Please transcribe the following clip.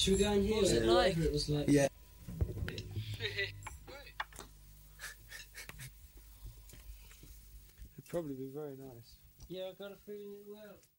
Should we go in here? What was it like? It was like. Yeah. It'd probably be very nice. Yeah, I got a feeling it will.